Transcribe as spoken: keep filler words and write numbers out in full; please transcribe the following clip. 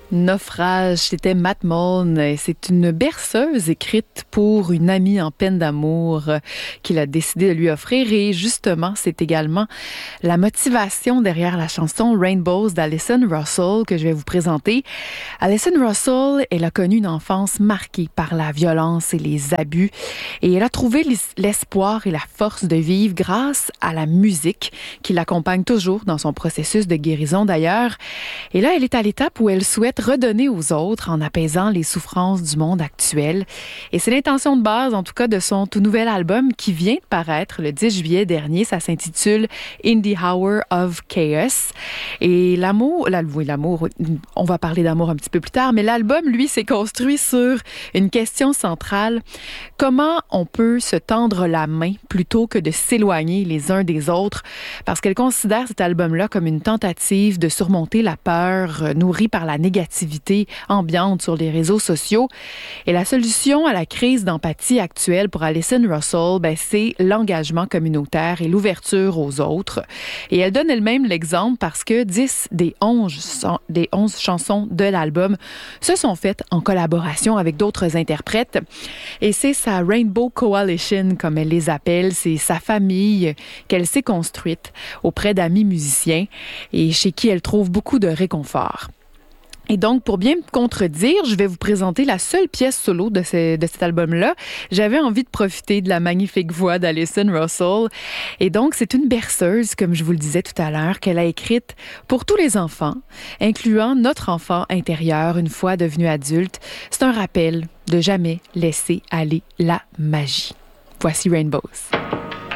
Naufrage, c'était Matt Mullen. C'est une berceuse écrite pour une amie en peine d'amour qu'il a décidé de lui offrir. Et justement, c'est également la motivation derrière la chanson Rainbows d'Alison Russell que je vais vous présenter. Alison Russell, elle a connu une enfance marquée par la violence et les abus. Et elle a trouvé l'espoir et la force de vivre grâce à la musique qui l'accompagne toujours dans son processus de guérison d'ailleurs. Et là, elle est à l'étape où elle souhaite redonner aux autres en apaisant les souffrances du monde actuel. Et c'est l'intention de base, en tout cas, de son tout nouvel album qui vient de paraître le dix juillet dernier. Ça s'intitule In the Hour of Chaos. Et l'amour, la, oui, l'amour, on va parler d'amour un petit peu plus tard, mais l'album, lui, s'est construit sur une question centrale. Comment on peut se tendre la main plutôt que de s'éloigner les uns des autres? Parce qu'elle considère cet album-là comme une tentative de surmonter la peur nourrie par la négativité ambiante sur les réseaux sociaux. Et la solution à la crise d'empathie actuelle pour Alison Russell, ben, c'est l'engagement communautaire et l'ouverture aux autres. Et elle donne elle-même l'exemple parce que dix des onze, des onze chansons de l'album se sont faites en collaboration avec d'autres interprètes. Et c'est sa Rainbow Coalition, comme elle les appelle, c'est sa famille qu'elle s'est construite auprès d'amis musiciens et chez qui elle trouve beaucoup de réconfort. Et donc, pour bien me contredire, je vais vous présenter la seule pièce solo de, ce, de cet album-là. J'avais envie de profiter de la magnifique voix d'Alison Russell. Et donc, c'est une berceuse, comme je vous le disais tout à l'heure, qu'elle a écrite pour tous les enfants, incluant notre enfant intérieur une fois devenu adulte. C'est un rappel de jamais laisser aller la magie. Voici Rainbows.